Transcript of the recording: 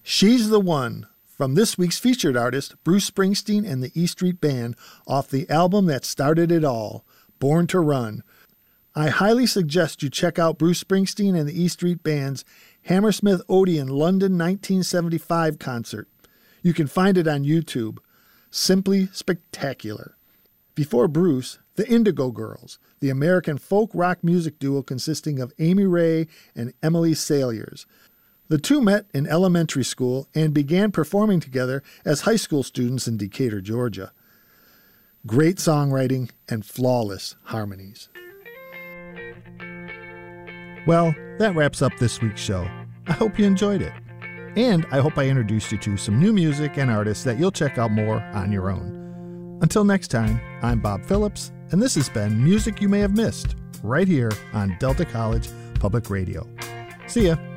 She's the One, from this week's featured artist, Bruce Springsteen and the E Street Band, off the album that started it all, Born to Run. I highly suggest you check out Bruce Springsteen and the E Street Band's Hammersmith Odeon London 1975 concert. You can find it on YouTube. Simply spectacular. Before Bruce, the Indigo Girls, the American folk rock music duo consisting of Amy Ray and Emily Saliers. The two met in elementary school and began performing together as high school students in Decatur, Georgia. Great songwriting and flawless harmonies. Well, that wraps up this week's show. I hope you enjoyed it. And I hope I introduced you to some new music and artists that you'll check out more on your own. Until next time, I'm Bob Phillips, and this has been Music You May Have Missed, right here on Delta College Public Radio. See ya.